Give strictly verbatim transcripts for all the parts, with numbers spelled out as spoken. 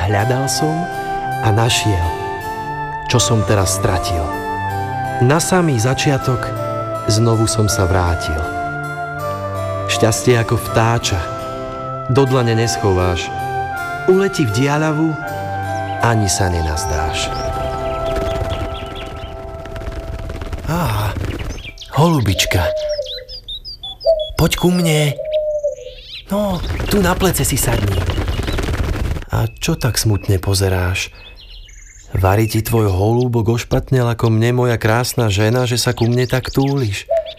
Hľadal som a našiel, čo som teraz stratil. Na samý začiatok znovu som sa vrátil. Šťastie ako vtáča, do dlane neschováš. Uletí v diaľavu, ani sa nenazdáš. Á, holubička. Poď ku mne. No, tu na plece si sadni. A čo tak smutne pozeráš? Varí ti tvoj holúbok ošpatnel ako mne moja krásna žena, že sa ku mne tak túliš?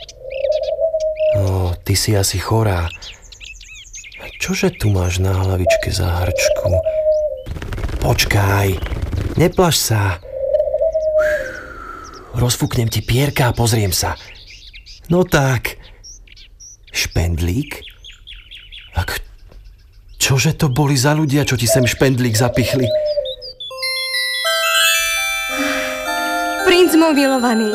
No, ty si asi chorá. Čože tu máš na hlavičke za hrčku? Počkaj, neplaš sa. Rozfúknem ti pierka a pozriem sa. No tak, špendlík? Ak čože to boli za ľudia, čo ti sem špendlík zapichli? Princ môj milovaný.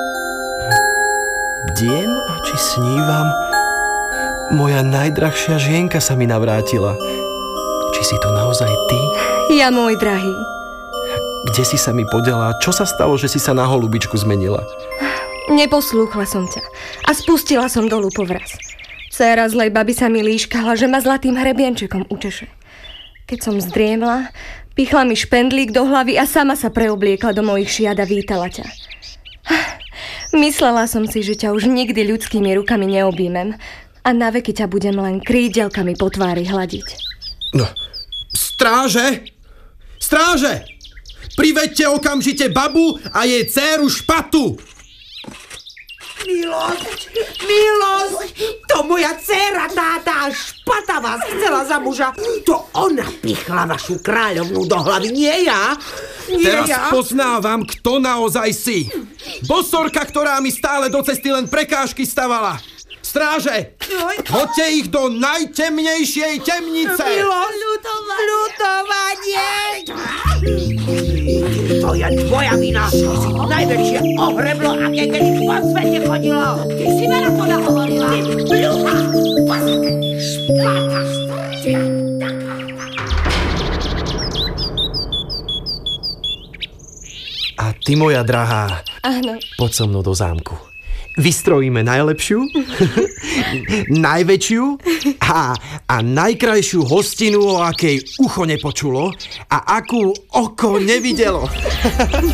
Bdiem a či snívam? Moja najdrahšia žienka sa mi navrátila. Či si to naozaj ty? Ja, môj drahý. Kde si sa mi podela? Čo sa stalo, že si sa na holubičku zmenila? Neposlúchla som ťa a spustila som dolu povraz. Dcéra zlej baby sa mi líškala, že ma zlatým hrebienčekom učeše. Keď som zdriemla, pichla mi špendlík do hlavy a sama sa preobliekla do mojich šiat a vítala ťa. Myslela som si, že ťa už nikdy ľudskými rukami neobjímem a naveky ťa budem len krídelkami po tvári hľadiť. No, stráže! Stráže! Priveďte okamžite babu a jej dcéru Špatu! Milosť, milosť, to moja dcéra, tá, tá Špata vás chcela za muža. To ona pichla vašu kráľovnú do hlavy, nie ja. Nie Teraz ja. poznávam, kto naozaj si. Bosorka, ktorá mi stále do cesty len prekážky stavala. Stráže, hoďte ich do najtemnejšej temnice. Milosť, ľutovanie. ľutovanie. To je tvoja vina. Ty si najväčšie ohreblo, aké kedy po svete chodilo. Ty si ma na to nahovorila. Ty pľuha. Špata, stratia. A ty, moja drahá, Áno. poď so mnou do zámku. Vystrojíme najlepšiu, najväčšiu a, a najkrajšiu hostinu, o akej ucho nepočulo a akú oko nevidelo.